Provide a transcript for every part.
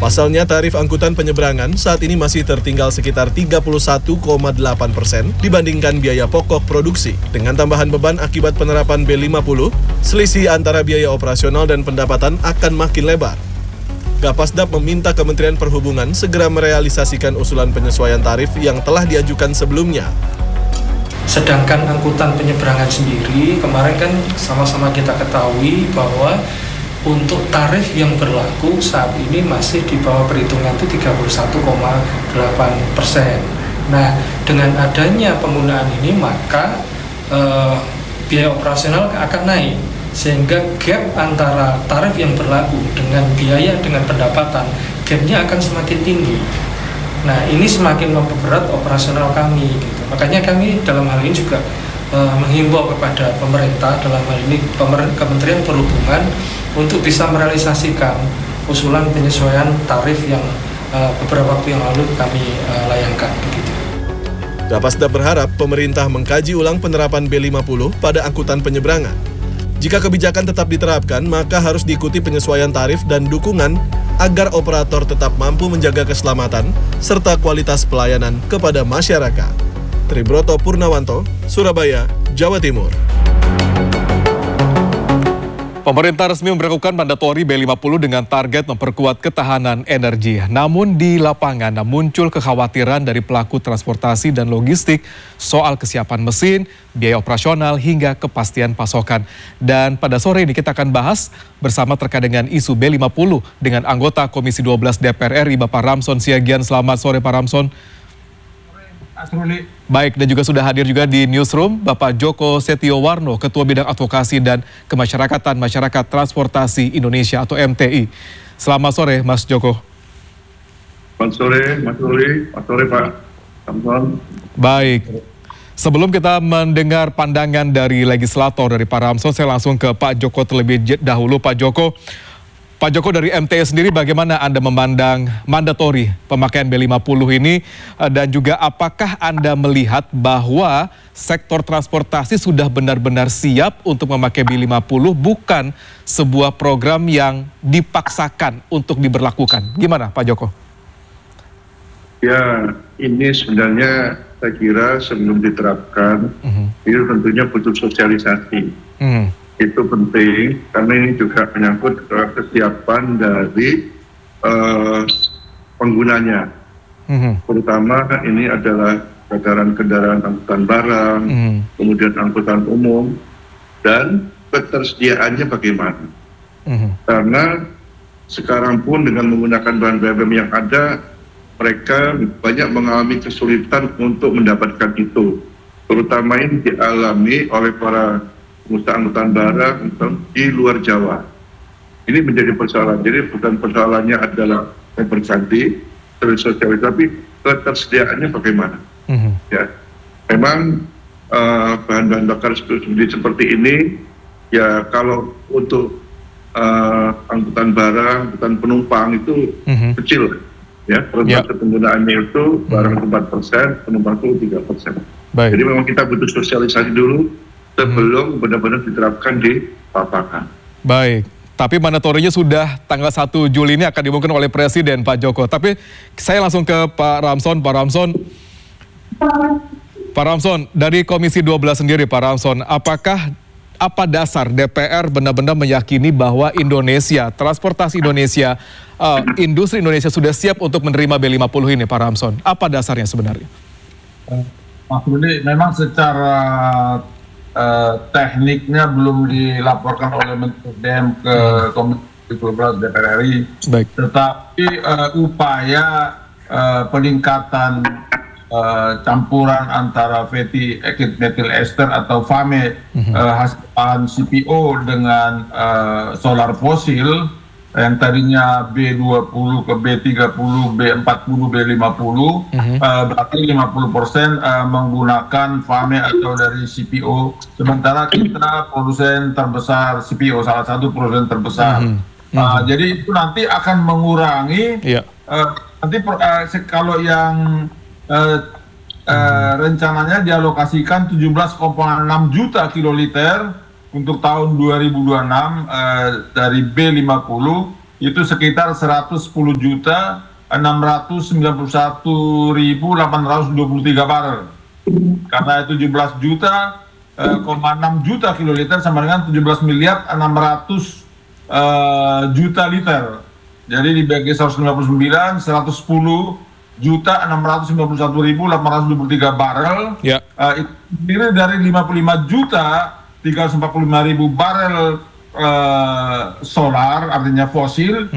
Pasalnya, tarif angkutan penyeberangan saat ini masih tertinggal sekitar 31,8% dibandingkan biaya pokok produksi. Dengan tambahan beban akibat penerapan B50, selisih antara biaya operasional dan pendapatan akan makin lebar. Gapasdap meminta Kementerian Perhubungan segera merealisasikan usulan penyesuaian tarif yang telah diajukan sebelumnya. Sedangkan angkutan penyeberangan sendiri, kemarin kan sama-sama kita ketahui bahwa untuk tarif yang berlaku saat ini masih di bawah perhitungan itu 31,8%. Nah, dengan adanya penggunaan ini maka biaya operasional akan naik, sehingga gap antara tarif yang berlaku dengan biaya dengan pendapatan, gapnya akan semakin tinggi. Nah, ini semakin memperberat operasional kami gitu. Makanya kami dalam hal ini juga menghimbau kepada pemerintah, dalam hal ini Kementerian Perhubungan, untuk bisa merealisasikan usulan penyesuaian tarif yang beberapa waktu yang lalu kami layangkan begitu. Gapasdap berharap pemerintah mengkaji ulang penerapan B50 pada angkutan penyeberangan. Jika kebijakan tetap diterapkan, maka harus diikuti penyesuaian tarif dan dukungan agar operator tetap mampu menjaga keselamatan serta kualitas pelayanan kepada masyarakat. Tribroto Purnawanto, Surabaya, Jawa Timur. Pemerintah resmi memberlakukan mandatori B50 dengan target memperkuat ketahanan energi. Namun di lapangan muncul kekhawatiran dari pelaku transportasi dan logistik soal kesiapan mesin, biaya operasional hingga kepastian pasokan. Dan pada sore ini kita akan bahas bersama terkait dengan isu B50 dengan anggota Komisi 12 DPR RI Bapak Ramson Siagian. Selamat sore Pak Ramson. Baik, dan juga sudah hadir juga di newsroom Bapak Joko Setiowarno, Ketua Bidang Advokasi dan Kemasyarakatan Masyarakat Transportasi Indonesia atau MTI. Selamat sore Mas Joko. Selamat sore Mas Ruli, selamat sore Pak Ramson. Baik, sebelum kita mendengar pandangan dari legislator dari Pak Ramson, saya langsung ke Pak Joko terlebih dahulu. Pak Joko dari MTI sendiri, bagaimana Anda memandang mandatori pemakaian B50 ini, dan juga apakah Anda melihat bahwa sektor transportasi sudah benar-benar siap untuk memakai B50, bukan sebuah program yang dipaksakan untuk diberlakukan? Gimana Pak Joko? Ya, ini sebenarnya saya kira sebelum diterapkan, itu tentunya butuh sosialisasi. Itu penting karena ini juga menyangkut kesiapan dari penggunanya. Terutama ini adalah kendaraan angkutan barang, kemudian angkutan umum, dan ketersediaannya bagaimana. Karena sekarang pun dengan menggunakan bahan BBM yang ada, mereka banyak mengalami kesulitan untuk mendapatkan itu. Terutama ini dialami oleh para pengusaha angkutan barang di luar Jawa. Ini menjadi persoalan. Jadi bukan persoalannya adalah berganti terus sosial, tapi ketersediaannya bagaimana. Ya, memang bahan-bahan bakar seperti ini, ya kalau untuk angkutan barang, angkutan penumpang itu kecil, ya. Persentase penggunaannya itu barang 4%, penumpang itu 3%. Jadi memang kita butuh sosialisasi dulu sebelum benar-benar diterapkan di lapangan. Baik, tapi mandatorinya sudah tanggal 1 Juli ini akan diumumkan oleh Presiden Pak Joko. Tapi saya langsung ke Pak Ramson. Pak Ramson, dari Komisi 12 sendiri Pak Ramson, apa dasar DPR benar-benar meyakini bahwa Indonesia, transportasi Indonesia, industri Indonesia sudah siap untuk menerima B50 ini Pak Ramson? Apa dasarnya sebenarnya? Mas Rudi, memang secara tekniknya belum dilaporkan oleh Menteri DM ke Komisi 12 DPR RI, tetapi upaya peningkatan campuran antara fatty acid methyl ester atau FAME hasil bahan CPO dengan solar fosil yang tadinya B20 ke B30, B40, B50, berarti 50% menggunakan FAME atau dari CPO, sementara kita produsen terbesar CPO, salah satu produsen terbesar. Jadi itu nanti akan mengurangi, nanti kalau yang rencananya dialokasikan 17,6 juta kiloliter untuk tahun 2026 dari B50, itu sekitar 110.691.823 barel. Karena 17 juta, 6 juta kiloliter sama dengan 17.600.000.000 liter. Jadi dibagi 159, 110.691.823 barel. Ya. Itu terdiri dari 55.345.000 barel solar, artinya fosil,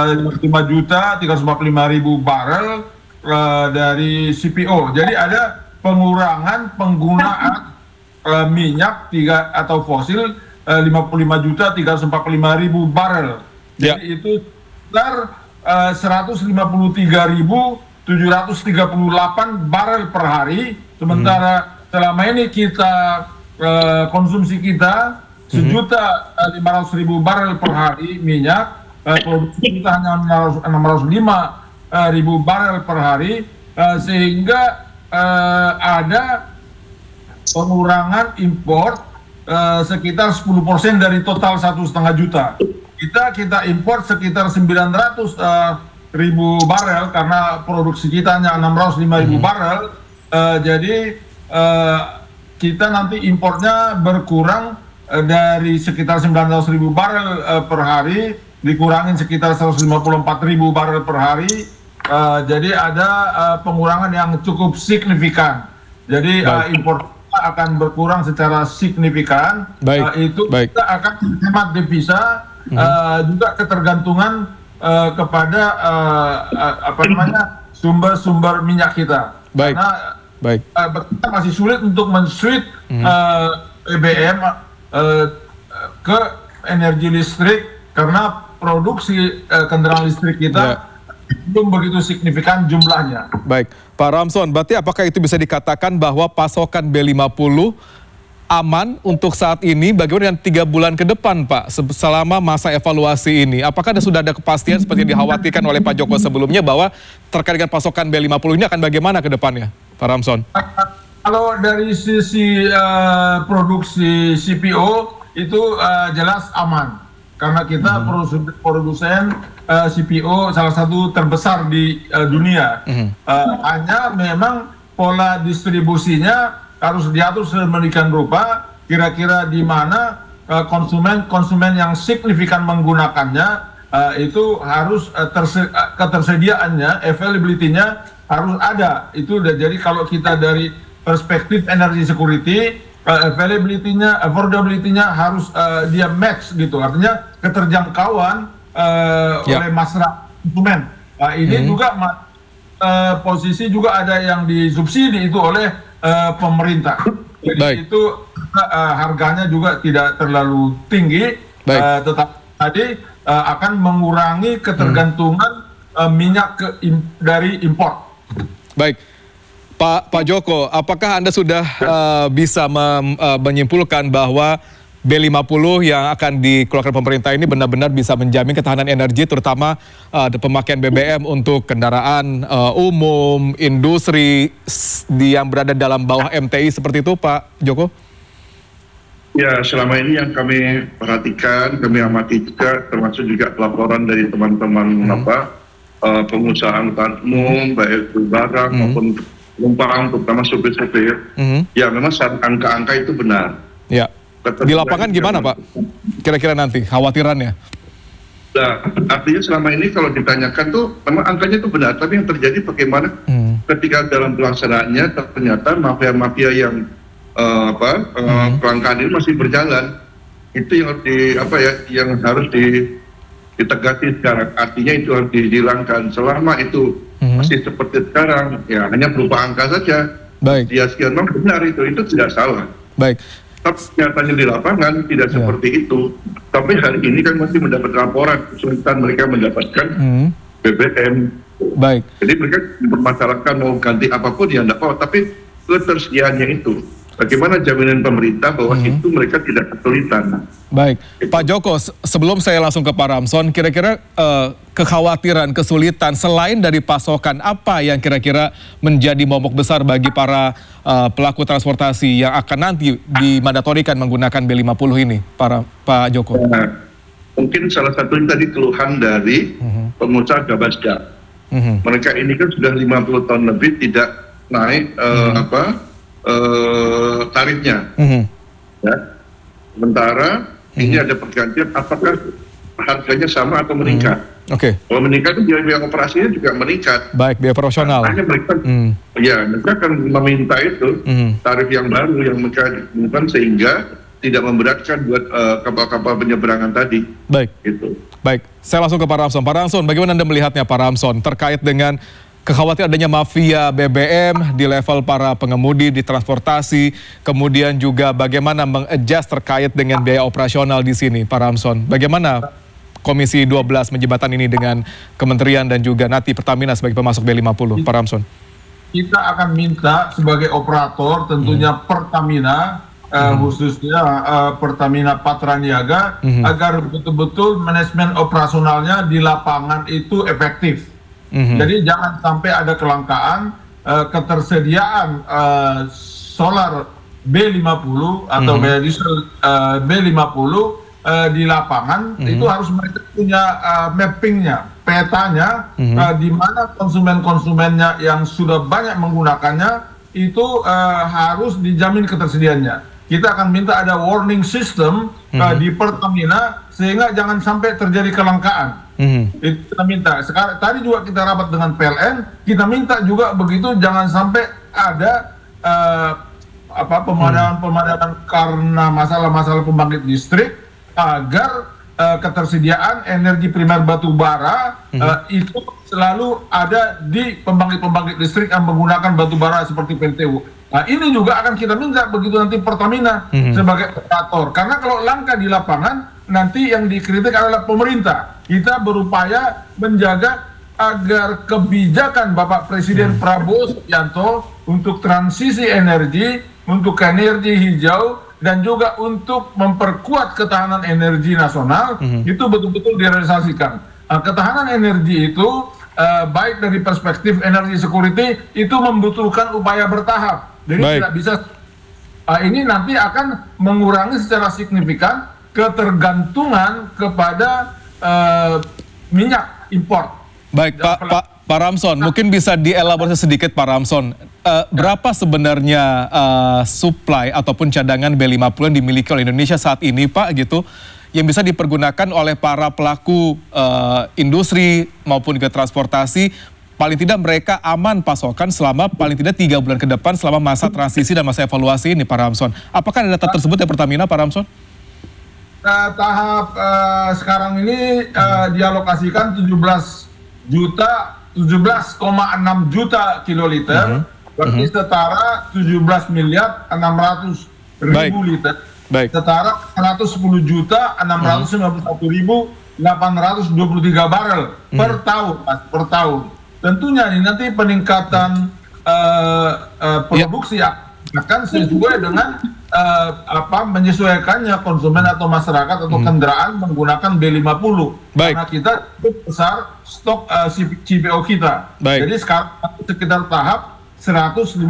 55.345.000 barel dari CPO. Jadi ada pengurangan penggunaan minyak atau fosil 55.345.000 barel. Jadi itu sekitar 153.738 barel per hari. Sementara selama ini kita konsumsi kita 1.500.000 barel per hari minyak, produksi kita hanya 605.000 barel per hari, sehingga ada pengurangan impor sekitar 10% dari total 1,5 juta. Kita impor sekitar 900.000 barel karena produksi kita hanya 605.000 barel. Jadi kita nanti impornya berkurang dari sekitar 900.000 barel per hari, dikurangin sekitar 154.000 barel per hari. Jadi ada pengurangan yang cukup signifikan. Jadi impor akan berkurang secara signifikan. Kita akan hemat devisa, juga ketergantungan kepada sumber-sumber minyak kita. Karena kita masih sulit untuk men-switch BBM ke energi listrik karena produksi kendaraan listrik kita belum begitu signifikan jumlahnya. Baik, Pak Ramson, berarti apakah itu bisa dikatakan bahwa pasokan B50 aman untuk saat ini? Bagaimana dengan 3 bulan ke depan, Pak, selama masa evaluasi ini? Apakah sudah ada kepastian seperti yang dikhawatirkan oleh Pak Joko sebelumnya bahwa terkait dengan pasokan B50 ini akan bagaimana ke depannya, Pak Ramson? Kalau dari sisi produksi CPO itu jelas aman, karena kita produsen CPO salah satu terbesar di dunia. Hanya memang pola distribusinya harus diatur sedemikian rupa, kira-kira di mana konsumen yang signifikan menggunakannya, itu harus ketersediaannya, availability-nya harus ada. Itu udah jadi kalau kita dari perspektif energy security, availability-nya, affordability-nya harus dia match gitu. Artinya keterjangkauan oleh masyarakat konsumen. Ini juga posisi juga ada yang disubsidi itu oleh pemerintah. Jadi itu harganya juga tidak terlalu tinggi, tetap tadi akan mengurangi ketergantungan minyak dari impor. Baik. Pak Joko, apakah Anda sudah bisa menyimpulkan bahwa B50 yang akan dikeluarkan pemerintah ini benar-benar bisa menjamin ketahanan energi, terutama pemakaian BBM untuk kendaraan umum, industri yang berada dalam bawah MTI seperti itu, Pak Joko? Ya, selama ini yang kami perhatikan, kami amati juga, termasuk juga laporan dari teman-teman pengusaha angkutan umum, baik itu barang maupun penumpang, terutama supir-supir, ya memang angka-angka itu benar. Ya. Di lapangan gimana, Pak? Kira-kira nanti khawatirannya? Nah, artinya selama ini kalau ditanyakan tuh memang angkanya itu benar, tapi yang terjadi bagaimana ketika dalam pelaksanaannya ternyata mafia-mafia yang kelangkaan ini masih berjalan. Itu yang yang harus ditegasi sekarang. Artinya itu harus dihilangkan. Selama itu masih seperti sekarang, ya hanya berupa angka saja. Baik. Ya sekian benar itu tidak salah. Baik. Tapi nyatanya di lapangan tidak seperti itu. Tapi hari ini kan masih mendapat laporan kesulitan mereka mendapatkan BBM. Baik. Jadi mereka mempermasalahkan mau ganti apapun ya tidak apa, tapi ketersediaannya itu. Bagaimana jaminan pemerintah bahwa itu mereka tidak kesulitan? Baik, Pak Joko, sebelum saya langsung ke Pak Ramson, kira-kira kekhawatiran, kesulitan selain dari pasokan, apa yang kira-kira menjadi momok besar bagi para pelaku transportasi yang akan nanti dimandatorikan menggunakan B50 ini, Pak Joko? mungkin salah satunya tadi keluhan dari pengusaha Gabasda. Mereka ini kan sudah 50 tahun lebih tidak naik tarifnya. Ya. Sementara ini ada pergantian, apakah harganya sama atau meningkat? Kalau meningkat, biaya operasinya juga meningkat. Baik, biaya operasional. Hanya mereka, mereka akan meminta itu tarif yang baru yang mereka lakukan sehingga tidak memberatkan buat kapal-kapal penyeberangan tadi. Baik. Gitu. Baik, saya langsung ke Pak Ramson. Pak Ramson, bagaimana Anda melihatnya Pak Ramson terkait dengan kekhawatiran adanya mafia BBM di level para pengemudi di transportasi, kemudian juga bagaimana meng-adjust terkait dengan biaya operasional di sini, Pak Ramson. Bagaimana Komisi 12 menjembatani ini dengan Kementerian dan juga nanti Pertamina sebagai pemasok B50, Pak Ramson? Kita akan minta sebagai operator tentunya Pertamina, khususnya Pertamina Patraniaga, agar betul-betul manajemen operasionalnya di lapangan itu efektif. Jadi jangan sampai ada kelangkaan ketersediaan solar B50 atau biodiesel B50 di lapangan. Itu harus mereka punya mappingnya, petanya, di mana konsumen-konsumennya yang sudah banyak menggunakannya itu harus dijamin ketersediaannya. Kita akan minta ada warning system di Pertamina sehingga jangan sampai terjadi kelangkaan. Itu kita minta. Sekarang tadi juga kita rapat dengan PLN, kita minta juga begitu, jangan sampai ada pemadaman karena masalah-masalah pembangkit listrik, agar ketersediaan energi primer batu bara itu selalu ada di pembangkit-pembangkit listrik yang menggunakan batu bara seperti PLTU. Nah, ini juga akan kita minta begitu nanti Pertamina sebagai operator. Karena kalau langka di lapangan, nanti yang dikritik adalah pemerintah. Kita berupaya menjaga agar kebijakan Bapak Presiden Prabowo Subianto untuk transisi energi, untuk energi hijau, dan juga untuk memperkuat ketahanan energi nasional, itu betul-betul direalisasikan. Ketahanan energi itu, baik dari perspektif energi security, itu membutuhkan upaya bertahap. Jadi tidak bisa, ini nanti akan mengurangi secara signifikan ketergantungan kepada minyak impor. Baik, Pak Ramson, mungkin bisa dielaborasi sedikit Pak Ramson. Berapa sebenarnya supply ataupun cadangan B50 yang dimiliki oleh Indonesia saat ini, Pak, gitu, yang bisa dipergunakan oleh para pelaku industri maupun juga transportasi, paling tidak mereka aman pasokan selama paling tidak 3 bulan ke depan selama masa transisi dan masa evaluasi ini, Pak Ramson. Apakah ada data tersebut dari Pertamina, Pak Ramson? Tahap sekarang ini dialokasikan 17,6 juta kiloliter, berarti setara 17.600.000 liter. Setara 110.691.823 barel per tahun, Mas, per tahun. Tentunya ini nanti peningkatan produksi akan sesuai dengan menyesuaikannya konsumen atau masyarakat atau kendaraan menggunakan B50. Karena kita besar stok CPO kita. Jadi sekarang sekitar tahap 154.000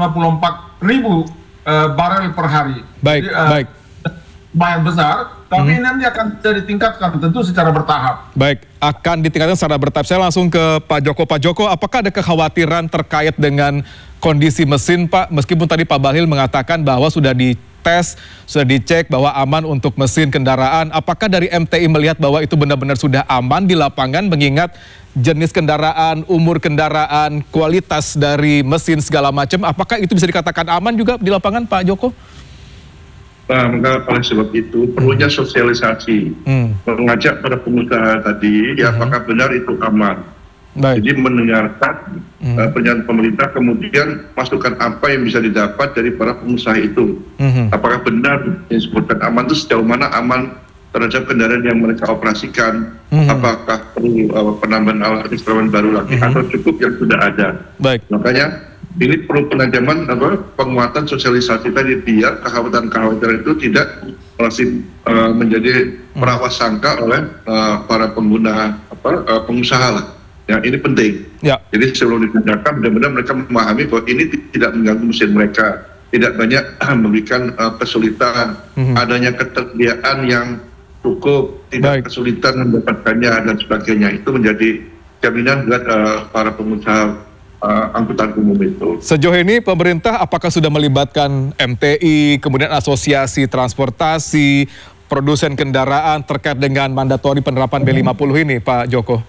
barel per hari. Jadi, lumayan besar, tapi nanti akan ditingkatkan tentu secara bertahap. Baik, akan ditingkatkan secara bertahap. Saya langsung ke Pak Joko. Pak Joko, apakah ada kekhawatiran terkait dengan kondisi mesin, Pak? Meskipun tadi Pak Bahlil mengatakan bahwa sudah dites, sudah dicek bahwa aman untuk mesin kendaraan. Apakah dari MTI melihat bahwa itu benar-benar sudah aman di lapangan, mengingat jenis kendaraan, umur kendaraan, kualitas dari mesin segala macam? Apakah itu bisa dikatakan aman juga di lapangan, Pak Joko? Maka oleh sebab itu perlunya sosialisasi, mengajak para pengusaha tadi, apakah benar itu aman. Jadi mendengarkan pernyataan pemerintah, kemudian masukan apa yang bisa didapat dari para pengusaha itu. Apakah benar yang disebutkan aman itu sejauh mana aman terhadap kendaraan yang mereka operasikan, apakah perlu penambahan alat instrumen baru lagi atau cukup yang sudah ada. Makanya ini perlu penajaman penguatan sosialisasi tadi, biar kekhawatiran itu tidak masih menjadi prasangka oleh para pengguna pengusaha lah. Ya, ini penting. Jadi sebelum dikerjakan benar-benar mereka memahami bahwa ini tidak mengganggu mesin mereka, tidak banyak memberikan kesulitan, adanya ketersediaan yang cukup, tidak kesulitan mendapatkannya dan sebagainya. Itu menjadi jaminan buat para pengusaha angkutan umum itu. Sejauh ini pemerintah apakah sudah melibatkan MTI, kemudian asosiasi transportasi, produsen kendaraan terkait dengan mandatori penerapan B50 ini, Pak Joko?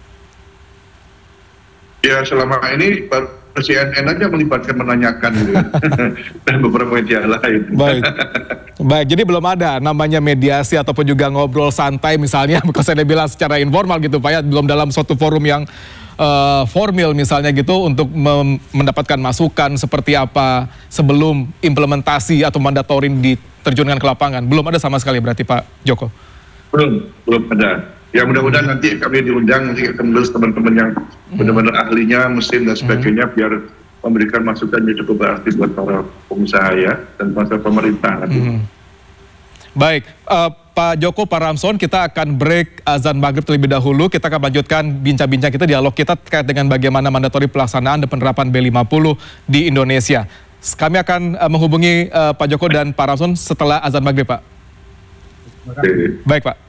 Ya, selama ini CNN aja melibatkan, menanyakan gitu. Dan beberapa media lain. Baik, jadi belum ada namanya mediasi ataupun juga ngobrol santai misalnya, kalau saya bilang secara informal gitu Pak ya, belum dalam suatu forum yang formal misalnya gitu untuk mendapatkan masukan seperti apa sebelum implementasi atau mandatory diterjunkan ke lapangan. Belum ada sama sekali berarti Pak Joko? Belum ada. Ya mudah-mudahan nanti kami diundang, nanti kembali teman-teman yang benar-benar ahlinya, mesin dan sebagainya, biar memberikan masukan yang cukup berarti buat para pengusaha ya, dan para pemerintah nanti. Baik, Pak Joko, Pak Ramson, kita akan break azan maghrib terlebih dahulu. Kita akan lanjutkan bincang-bincang kita, dialog kita terkait dengan bagaimana mandatori pelaksanaan dan penerapan B50 di Indonesia. Kami akan menghubungi Pak Joko dan Pak Ramson setelah azan maghrib, Pak. Baik, Pak.